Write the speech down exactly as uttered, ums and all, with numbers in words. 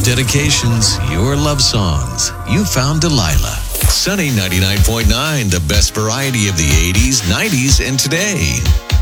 dedications, your love songs. You found Delilah. Sunny ninety-nine point nine, the best variety of the eighties, nineties, and today.